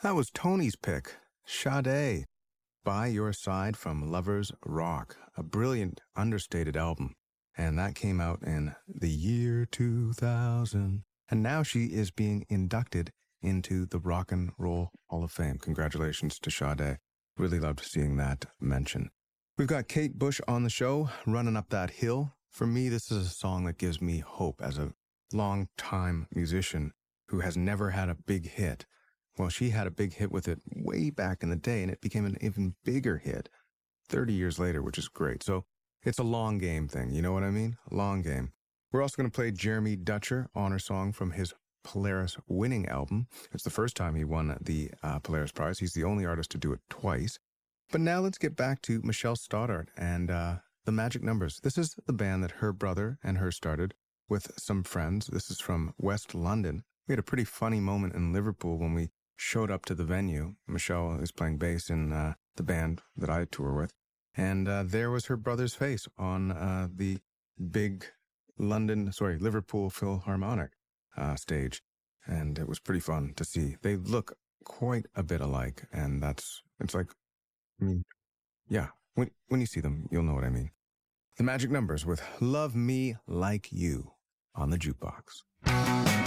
That was Tony's pick, Sade, By Your Side from Lovers Rock, a brilliant, understated album. And that came out in the year 2000. And now she is being inducted into the Rock and Roll Hall of Fame. Congratulations to Sade. Really loved seeing that mention. We've got Kate Bush on the show, Running Up That Hill. For me, this is a song that gives me hope as a long-time musician who has never had a big hit. Well, she had a big hit with it way back in the day, and it became an even bigger hit 30 years later, which is great. So it's a long game thing, you know what I mean? A long game. We're also going to play Jeremy Dutcher, honor song from his Polaris winning album. It's the first time he won the Polaris Prize. He's the only artist to do it twice. But now let's get back to Michelle Stoddart and the Magic Numbers. This is the band that her brother and her started with some friends. This is from West London. We had a pretty funny moment in Liverpool when we showed up to the venue. Michelle is playing bass in the band that I tour with. And there was her brother's face on the big Liverpool Philharmonic stage. And it was pretty fun to see. They look quite a bit alike. And it's like, I mean, yeah, when you see them, you'll know what I mean. The Magic Numbers with Love Me Like You on the jukebox.